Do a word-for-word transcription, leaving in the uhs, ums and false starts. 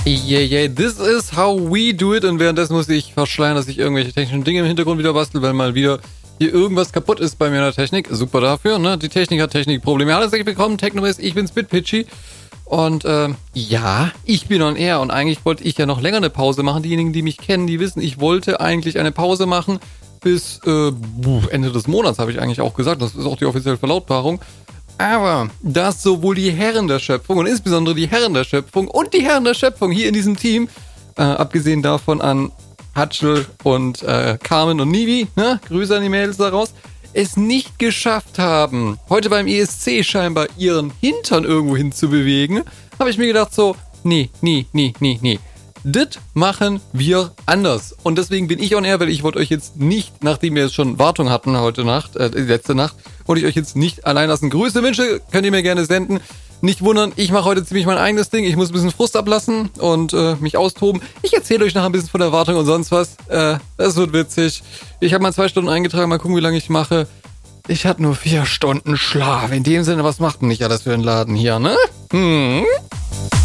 Yeah, yeah, this is how we do it. Und währenddessen muss ich verschleiern, dass ich irgendwelche technischen Dinge im Hintergrund wieder bastel, weil mal wieder hier irgendwas kaputt ist bei mir in der Technik. Super dafür, ne? Die Technik hat Technikprobleme. Hallo, herzlich willkommen, Technomist, ich bin's, BitPitchy. Und ähm, ja, ich bin on air und eigentlich wollte ich ja noch länger eine Pause machen. Diejenigen, die mich kennen, die wissen, ich wollte eigentlich eine Pause machen bis äh, Ende des Monats, habe ich eigentlich auch gesagt. Das ist auch die offizielle Verlautbarung. Aber dass sowohl die Herren der Schöpfung und insbesondere die Herren der Schöpfung und die Herren der Schöpfung hier in diesem Team, äh, abgesehen davon an Hatschel und äh, Carmen und Nivi, ne? Grüße an die Mädels daraus, es nicht geschafft haben, heute beim E S C scheinbar ihren Hintern irgendwo hin zu bewegen, habe ich mir gedacht so, nee, nee, nee, nee, nee. Das machen wir anders. Und deswegen bin ich on air, weil ich wollte euch jetzt nicht, nachdem wir jetzt schon Wartung hatten heute Nacht, äh, letzte Nacht, wollte ich euch jetzt nicht allein lassen. Grüße, Wünsche könnt ihr mir gerne senden. Nicht wundern, ich mache heute ziemlich mein eigenes Ding. Ich muss ein bisschen Frust ablassen und äh, mich austoben. Ich erzähle euch noch ein bisschen von der Wartung und sonst was. Äh, das wird witzig. Ich habe mal zwei Stunden eingetragen, mal gucken, wie lange ich mache. Ich hatte nur vier Stunden Schlaf. In dem Sinne, was macht denn nicht alles für den Laden hier, ne? Hm?